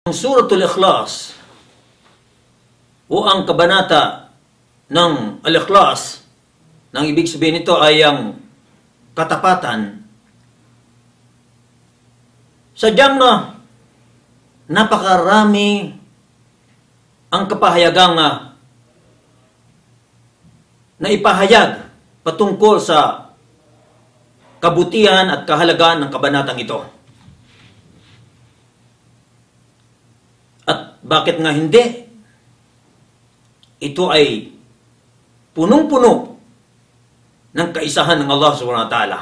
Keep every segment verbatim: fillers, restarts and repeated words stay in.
Ang Suratul Ikhlas o ang kabanata ng Al-Ikhlas, nang ibig sabihin nito ay ang katapatan, sadyang na napakarami ang kapahayagang uh, na ipahayag patungkol sa kabutihan at kahalagaan ng kabanatang ito. At bakit nga hindi? Ito ay punong-puno ng kaisahan ng Allah subhanahu wa ta'ala.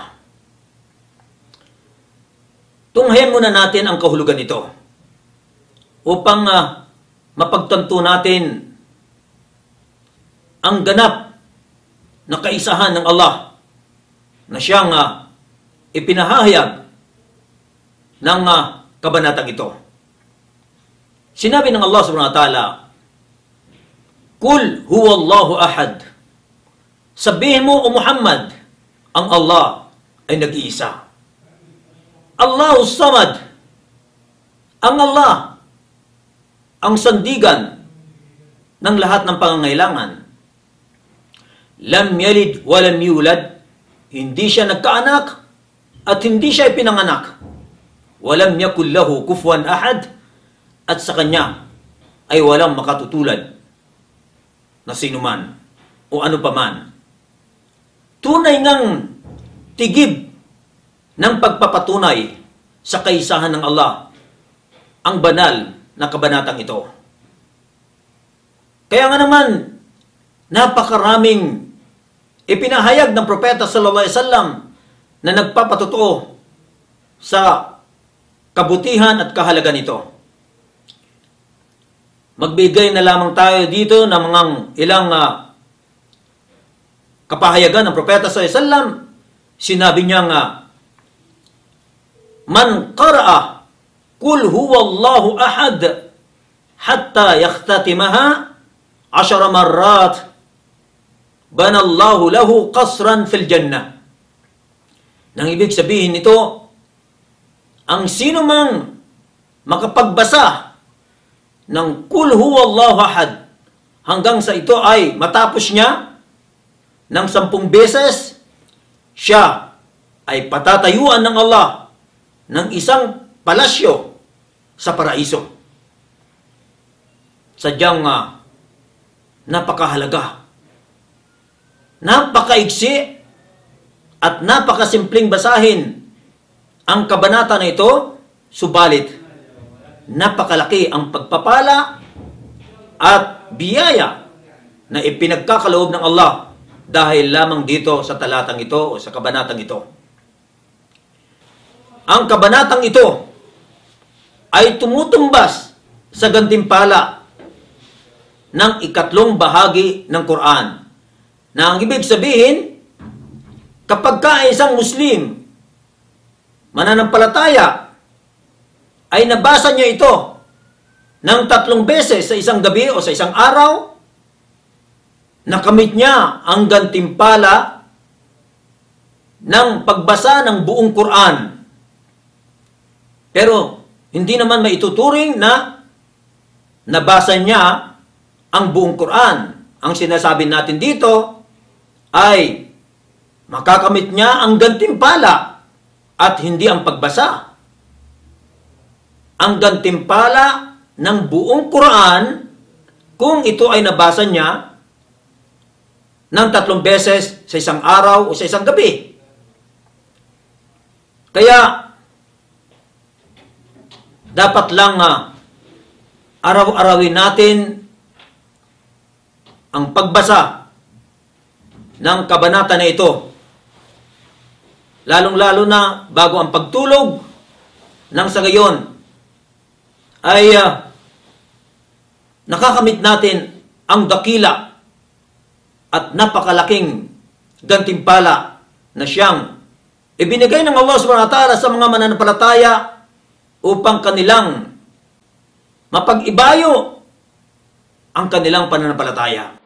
Tunghayan muna natin ang kahulugan nito upang uh, mapagtanto natin ang ganap na kaisahan ng Allah na siyang uh, ipinahahayag ng uh, kabanatang ito. Sinabi ng Allah subhanahu wa ta'ala, Kul huwallahu ahad. Sabihin mo, O Muhammad, ang Allah ay nag-iisa. Allahus samad. Ang Allah, ang sandigan ng lahat ng pangangailangan. Lam yalid wa lam yulad. Hindi siya nagkaanak at hindi siya ipinanganak. Walam yakul lahu kufuwan ahad. At sa kanya ay walang makatutulad na sinuman o ano paman. Tunay ngang tigib ng pagpapatunay sa kaisahan ng Allah ang banal na kabanatang ito. Kaya nga naman, napakaraming ipinahayag ng propeta sallallahu alaihi wasallam na nagpapatotoo sa kabutihan at kahalagan nito. Magbigay na lamang tayo dito ng mga ilang uh, kapahayagan ng propeta sallallahu alaihi wasallam. Sinabi niya nga, Man qara'a Kul huwallahu ahad hatta yakhtatimaha ashara marrat banallahu lahu qasran fil jannah. Nang ibig sabihin nito, ang sino mang makapagbasa ng Kul huwallahu ahad hanggang sa ito ay matapos niya ng sampung beses, siya ay patatayuan ng Allah ng isang palasyo sa paraiso. Sadyang uh, napakahalaga, napakaigsi at napakasimpleng basahin ang kabanata na ito, subalit napakalaki ang pagpapala at biyaya na ipinagkakaloob ng Allah dahil lamang dito sa talatang ito o sa kabanatang ito. Ang kabanatang ito ay tumutumbas sa gantimpala ng ikatlong bahagi ng Quran. Na ang ibig sabihin, kapag ka isang Muslim mananampalataya ay nabasa niya ito ng tatlong beses sa isang gabi o sa isang araw, nakamit niya ang gantimpala ng pagbasa ng buong Quran. Pero hindi naman maituturing na nabasa niya ang buong Quran. Ang sinasabi natin dito ay makakamit niya ang gantimpala at hindi ang pagbasa. Ang gantimpala ng buong Quran kung ito ay nabasa niya ng tatlong beses sa isang araw o sa isang gabi. Kaya dapat lang uh, araw-arawin natin ang pagbasa ng kabanata na ito. Lalong-lalo na bago ang pagtulog nang sa gayon ay uh, nakakamit natin ang dakila at napakalaking gantimpala na siyang ibinigay ng Allah subhanahu wa ta'ala sa mga mananampalataya upang kanilang mapag-ibayo ang kanilang pananampalataya.